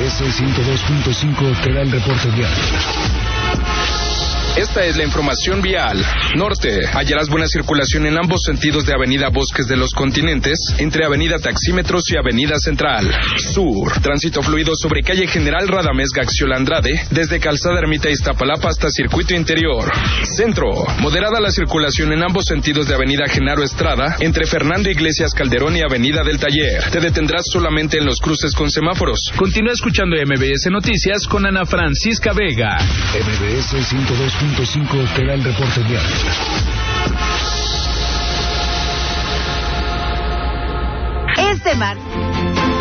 MBS 102.5 te da el reporte vial. Esta es la información vial. Norte, hallarás buena circulación en ambos sentidos de Avenida Bosques de los Continentes, entre Avenida Taxímetros y Avenida Central. Sur, tránsito fluido sobre calle General Radamés Gaxiola Andrade, desde Calzada Ermita Iztapalapa hasta Circuito Interior. Centro, moderada la circulación en ambos sentidos de Avenida Genaro Estrada, entre Fernando Iglesias Calderón y Avenida del Taller. Te detendrás solamente en los cruces con semáforos. Continúa escuchando MBS Noticias con Ana Francisca Vega. MBS 102.5 te da el reporte vial. Este martes